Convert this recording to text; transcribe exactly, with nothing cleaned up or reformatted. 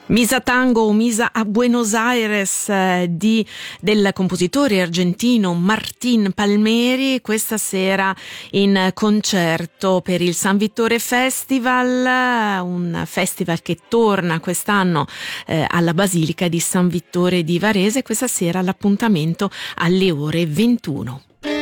Misa Tango o Misa a Buenos Aires eh, di, del compositore argentino Martín Palmieri, questa sera in concerto per il San Vittore Festival, un festival che torna quest'anno eh, alla Basilica di San Vittore di Varese. Questa sera l'appuntamento alle ore ventuno.